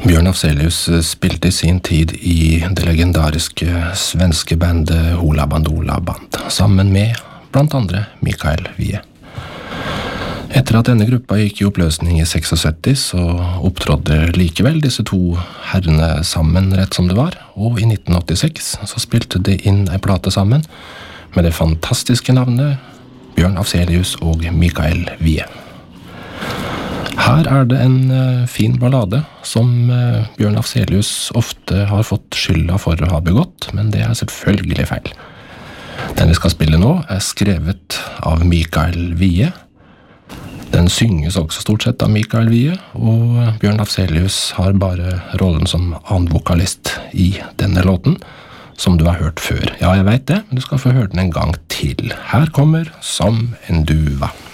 Bjørn Afzelius spilte I sin tid I det legendariske svenske bandet Hoola Bandoola Band, sammen med blant andre Mikael Wiehe. Etter at denne gruppa gikk I oppløsning I 76, så opptrådde likevel disse to herrene sammen rett som det var, og I 1986 så spilte de inn en plate sammen med det fantastiske navnet Bjørn Afzelius og Mikael Wiehe. Her det en fin ballade som Bjørn Afzelius ofte har fått skylda for å ha begått, men det selvfølgelig feil. Den vi skal spille nå skrevet av Mikael Wiehe. Den synges også stort sett av Mikael Wiehe, og Bjørn Afzelius har bare rollen som annen vokalist I denne låten, som du har hørt før. Ja, jeg vet det, men du skal få høre den en gang til. Her kommer Som en duva.